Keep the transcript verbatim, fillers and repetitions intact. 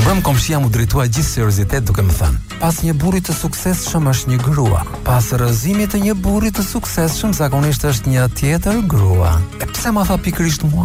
Brëm komshia mu drejtua gjithë seriozitet duke më thënë: pas një burri të suksesshëm është një grua. Pas rrëzimit të një burri të suksesshëm zakonisht është një tjetër grua. E pse ma tha pikërisht mua?